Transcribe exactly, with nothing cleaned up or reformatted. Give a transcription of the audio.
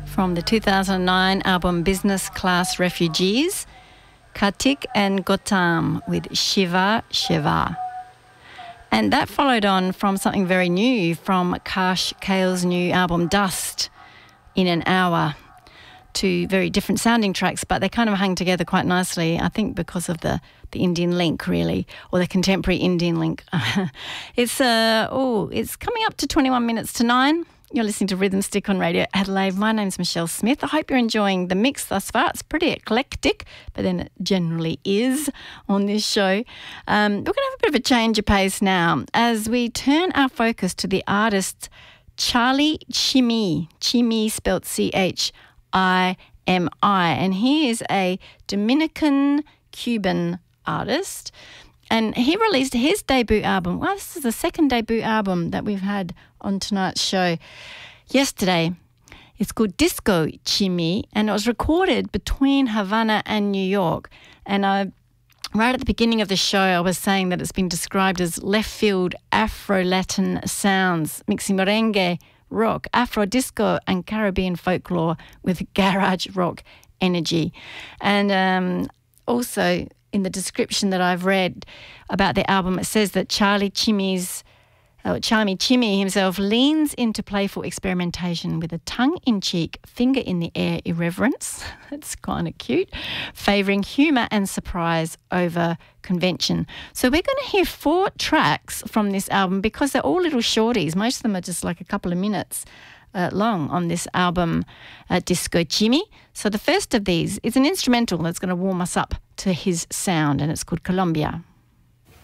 from the two thousand nine album Business Class Refugees, Kartik and Gautam with Shiva Shiva. And that followed on from something very new from Kash Kale's new album Dust, In an Hour. Two very different sounding tracks, but they kind of hang together quite nicely, I think because of the, the Indian link, really, or the contemporary Indian link. it's uh, oh, it's coming up to twenty-one minutes to nine. You're listening to Rhythm Stick on Radio Adelaide. My name's Michelle Smith. I hope you're enjoying the mix thus far. It's pretty eclectic, but then it generally is on this show. Um, we're going to have a bit of a change of pace now as we turn our focus to the artist Charlie Chimi. Chimi spelt C H I M I. And he is a Dominican-Cuban artist. And he released his debut album. Well, this is the second debut album that we've had on tonight's show yesterday. It's called Disco Chimi, and it was recorded between Havana and New York. And I, right at the beginning of the show, I was saying that it's been described as left-field Afro-Latin sounds, mixing merengue, rock, Afro disco and Caribbean folklore with garage rock energy. And um, also in the description that I've read about the album, it says that Charlie Chimi's, uh, Charlie Chimi himself leans into playful experimentation with a tongue-in-cheek, finger-in-the-air irreverence. That's kind of cute, favouring humour and surprise over convention. So we're going to hear four tracks from this album because they're all little shorties. Most of them are just like a couple of minutes uh, long on this album, uh, Disco Chimi. So the first of these is an instrumental that's going to warm us up to his sound, and it's called Colombia.